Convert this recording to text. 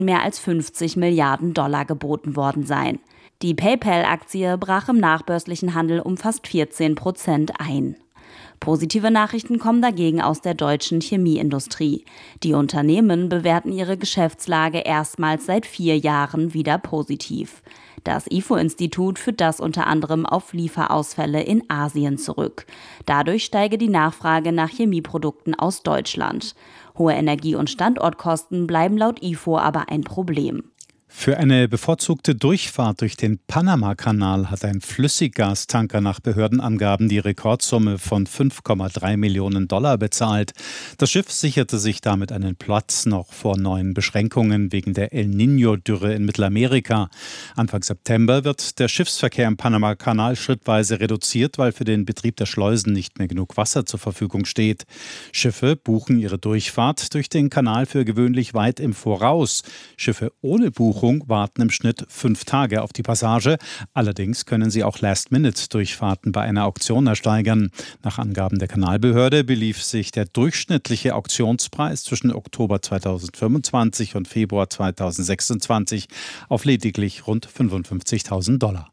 mehr als 50 Milliarden Dollar geboten worden sein. Die PayPal-Aktie brach im nachbörslichen Handel um fast 14% ein. Positive Nachrichten kommen dagegen aus der deutschen Chemieindustrie. Die Unternehmen bewerten ihre Geschäftslage erstmals seit 4 Jahren wieder positiv. Das IFO-Institut führt das unter anderem auf Lieferausfälle in Asien zurück. Dadurch steige die Nachfrage nach Chemieprodukten aus Deutschland. Hohe Energie- und Standortkosten bleiben laut IFO aber ein Problem. Für eine bevorzugte Durchfahrt durch den Panama-Kanal hat ein Flüssiggastanker nach Behördenangaben die Rekordsumme von 5,3 Millionen Dollar bezahlt. Das Schiff sicherte sich damit einen Platz noch vor neuen Beschränkungen wegen der El Niño-Dürre in Mittelamerika. Anfang September wird der Schiffsverkehr im Panama-Kanal schrittweise reduziert, weil für den Betrieb der Schleusen nicht mehr genug Wasser zur Verfügung steht. Schiffe buchen ihre Durchfahrt durch den Kanal für gewöhnlich weit im Voraus. Schiffe ohne Buchung warten im Schnitt 5 Tage auf die Passage. Allerdings können sie auch Last-Minute-Durchfahrten bei einer Auktion ersteigern. Nach Angaben der Kanalbehörde belief sich der durchschnittliche Auktionspreis zwischen Oktober 2025 und Februar 2026 auf lediglich rund $55.000.